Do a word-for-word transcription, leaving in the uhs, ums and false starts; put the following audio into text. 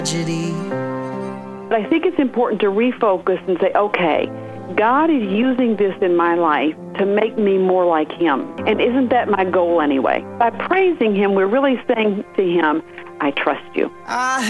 But I think it's important to refocus and say, okay, God is using this in my life to make me more like Him. And isn't that my goal anyway? By praising Him, we're really saying to Him, I trust you. I